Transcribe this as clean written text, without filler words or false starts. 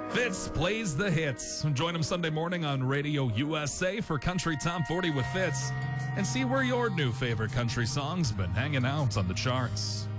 Fitz plays the hits. Join him Sunday morning on Radio USA for Country Top 40 with Fitz and see where your new favorite country songs been hanging out on the charts.